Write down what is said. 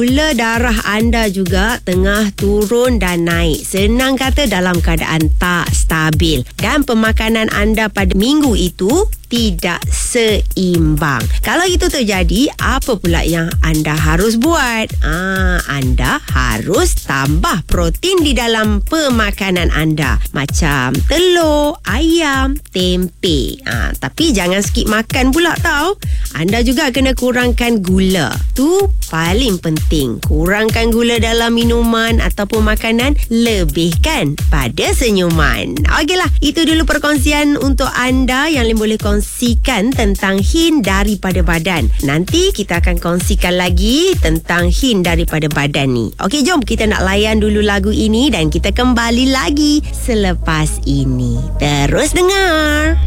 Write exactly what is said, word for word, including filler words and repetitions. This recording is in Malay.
gula darah anda juga tengah turun dan naik. Senang kata dalam keadaan tak stabil. Dan pemakanan anda pada minggu itu tidak seimbang. Kalau itu terjadi, apa pula yang anda harus buat? Ah, anda harus tambah protein di dalam pemakanan anda. Macam telur, ayam, tempe. Ah, tapi jangan skip makan pula tau. Anda juga kena kurangkan gula. Tu paling penting. Kurangkan gula dalam minuman ataupun makanan. Lebihkan pada senyuman. Okeylah, itu dulu perkongsian untuk anda yang boleh kongsikan tentang hint daripada badan. Nanti kita akan kongsikan lagi tentang hint daripada badan ni. Okey, jom kita nak layan dulu lagu ini dan kita kembali lagi selepas ini. Terus dengar.